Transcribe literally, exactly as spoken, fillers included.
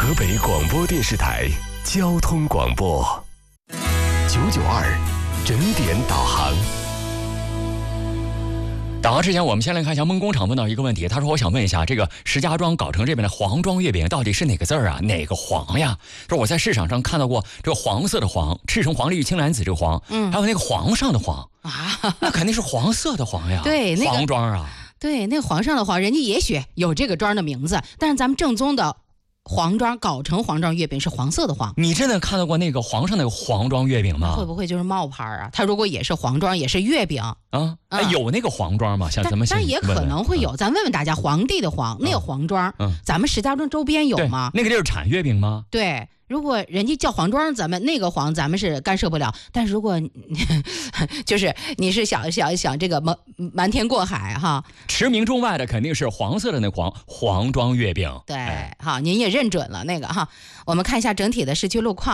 河北广播电视台交通广播九九二整点导航。 导航之前，我们先来看一下梦工厂问到一个问题，他说：“我想问一下，这个石家庄藁城这边的黄庄月饼到底是哪个字儿啊？哪个黄呀？”说我在市场上看到过这个黄色的黄，赤橙黄绿青蓝紫这个黄，嗯，还有那个皇上的皇啊，那肯定是黄色的黄呀。 对，那个黄庄啊， 对，那皇上的皇，人家也许有这个庄的名字，但是咱们正宗的黄庄藁城黄庄月饼是黄色的黄。 你真的看到过那个皇上那个黄庄月饼吗？ 会不会就是冒牌啊？他如果也是黄庄，也是月饼啊？哎，有那个黄庄吗？像咱们但但也可能会有，咱问问大家，皇帝的皇，那个黄庄，嗯，咱们石家庄周边有吗？ 那个地儿产月饼吗？ 对。如果人家叫黄庄，咱们那个黄咱们是干涉不了，但是如果就是你是想想想这个瞒瞒天过海哈， 驰名中外的肯定是黄色的那黄黄庄月饼。 对，好，您也认准了那个哈。我们看一下整体的市区路况。